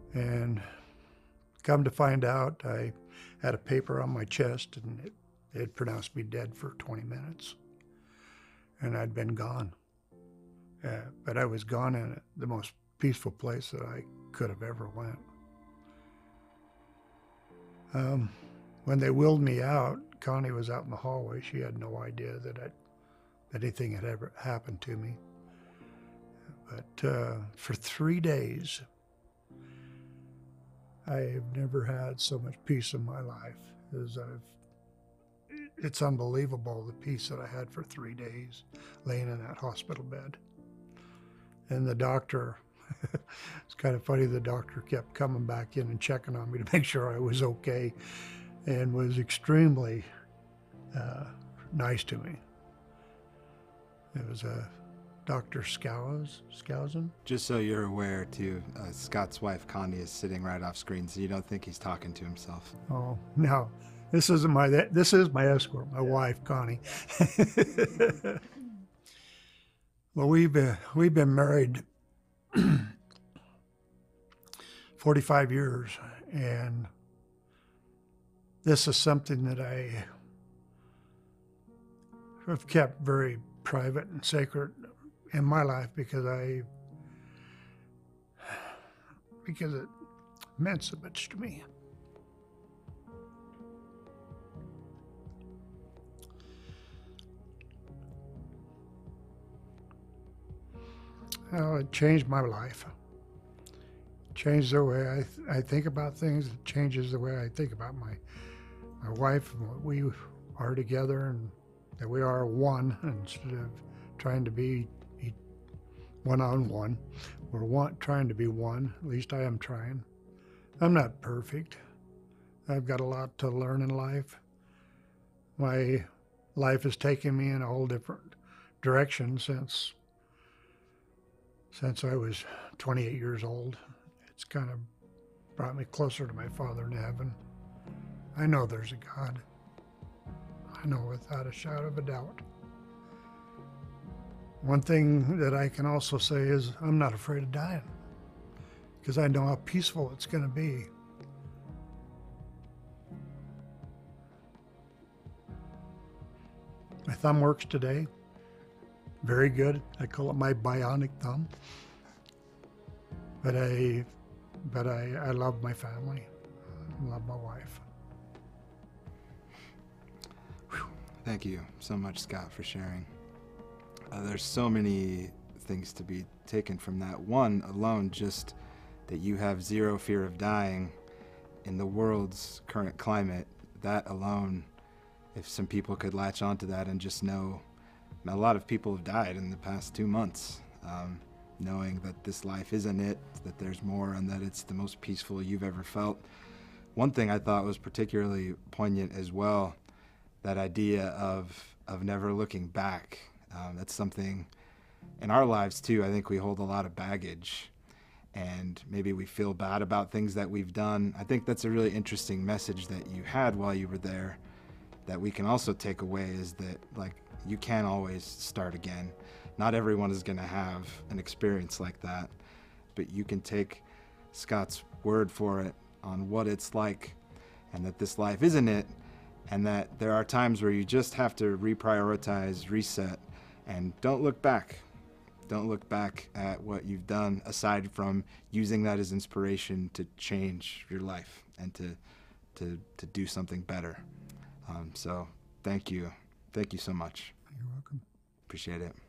And come to find out, I had a paper on my chest, and it had pronounced me dead for 20 minutes. And I'd been gone. But I was gone in the most peaceful place that I could have ever went. When they wheeled me out, Connie was out in the hallway. She had no idea that anything had ever happened to me. But for 3 days, I've never had so much peace in my life as it's unbelievable, the peace that I had for 3 days laying in that hospital bed. And the doctor, it's kind of funny, the doctor kept coming back in and checking on me to make sure I was okay, and was extremely nice to me. It was Dr. Skousen. Just so you're aware, too, Scott's wife, Connie, is sitting right off screen, so you don't think he's talking to himself. Oh, no. This is my escort, my wife, Connie. Well, we've been married 45 years, and this is something that I have kept very private and sacred in my life because it meant so much to me. Well, it changed my life. It changed the way I think about things. It changes the way I think about my wife and what we are together, and that we are one instead of trying to be one-on-one. We're trying to be one. At least I am trying. I'm not perfect. I've got a lot to learn in life. My life has taken me in a whole different direction since I was 28 years old. It's kind of brought me closer to my Father in heaven. I know there's a God. I know without a shadow of a doubt. One thing that I can also say is I'm not afraid of dying, because I know how peaceful it's going to be. My thumb works today. Very good. I call it my bionic thumb. But I love my family. I love my wife. Whew. Thank you so much, Scott, for sharing. There's so many things to be taken from that. One alone, just that you have zero fear of dying in the world's current climate. That alone, if some people could latch onto that and just know, a lot of people have died in the past 2 months, knowing that this life isn't it, that there's more, and that it's the most peaceful you've ever felt. One thing I thought was particularly poignant as well, that idea of never looking back. That's something in our lives too. I think we hold a lot of baggage, and maybe we feel bad about things that we've done. I think that's a really interesting message that you had while you were there, that we can also take away, is that, like, you can always start again. Not everyone is going to have an experience like that, but you can take Scott's word for it on what it's like, and that this life isn't it, and that there are times where you just have to reprioritize, reset, and don't look back. Don't look back at what you've done, aside from using that as inspiration to change your life and to do something better. So thank you. Thank you so much. You're welcome. Appreciate it.